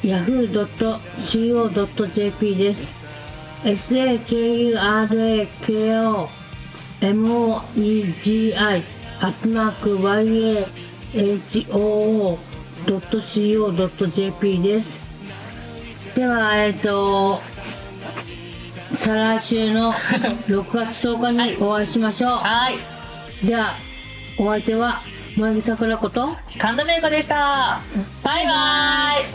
yahoo.co.jp です。sakurakomoegi@yahoo.co.jp です。では再来週の6月10日にお会いしましょう。 はい。 ではお相手は萌木さくらこと神田芽衣子でした。バイバイ。